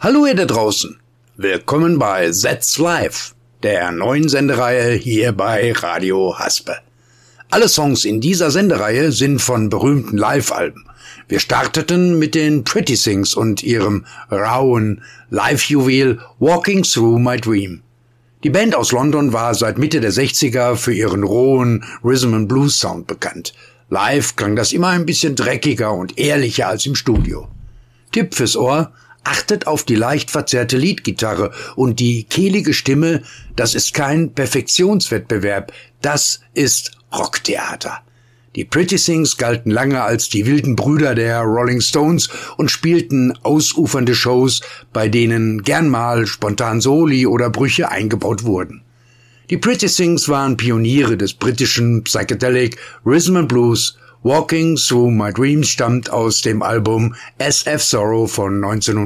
Hallo ihr da draußen, willkommen bei That's Live, der neuen Sendereihe hier bei Radio Haspe. Alle Songs in dieser Sendereihe sind von berühmten Live-Alben. Wir starteten mit den Pretty Things und ihrem rauen Live-Juwel Walking Through My Dream. Die Band aus London war seit Mitte der 60er für ihren rohen Rhythm-and-Blues-Sound bekannt. Live klang das immer ein bisschen dreckiger und ehrlicher als im Studio. Tipp fürs Ohr: Achtet auf die leicht verzerrte Leadgitarre und die kehlige Stimme, das ist kein Perfektionswettbewerb, das ist Rocktheater. Die Pretty Things galten lange als die wilden Brüder der Rolling Stones und spielten ausufernde Shows, bei denen gern mal spontan Soli oder Brüche eingebaut wurden. Die Pretty Things waren Pioniere des britischen Psychedelic Rhythm and Blues. Walking Through My Dreams stammt aus dem Album SF Sorrow von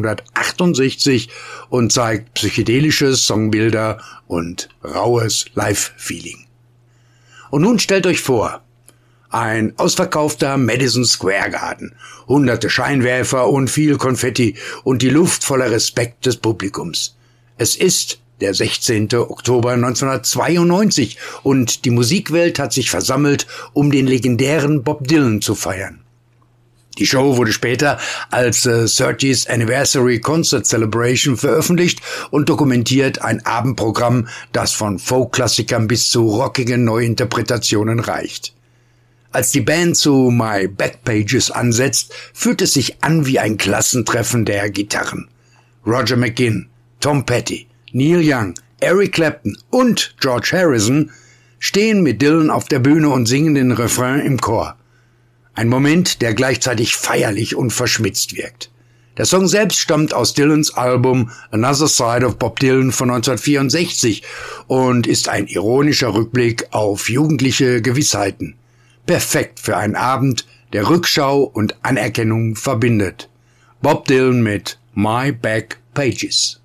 1968 und zeigt psychedelische Songbilder und raues Live-Feeling. Und nun stellt euch vor, ein ausverkaufter Madison Square Garden, hunderte Scheinwerfer und viel Konfetti und die Luft voller Respekt des Publikums. Es ist der 16. Oktober 1992 und die Musikwelt hat sich versammelt, um den legendären Bob Dylan zu feiern. Die Show wurde später als 30th Anniversary Concert Celebration veröffentlicht und dokumentiert ein Abendprogramm, das von Folk-Klassikern bis zu rockigen Neuinterpretationen reicht. Als die Band zu My Backpages ansetzt, fühlt es sich an wie ein Klassentreffen der Gitarren. Roger McGuinn, Tom Petty, Neil Young, Eric Clapton und George Harrison stehen mit Dylan auf der Bühne und singen den Refrain im Chor. Ein Moment, der gleichzeitig feierlich und verschmitzt wirkt. Der Song selbst stammt aus Dylans Album Another Side of Bob Dylan von 1964 und ist ein ironischer Rückblick auf jugendliche Gewissheiten. Perfekt für einen Abend, der Rückschau und Anerkennung verbindet. Bob Dylan mit My Back Pages.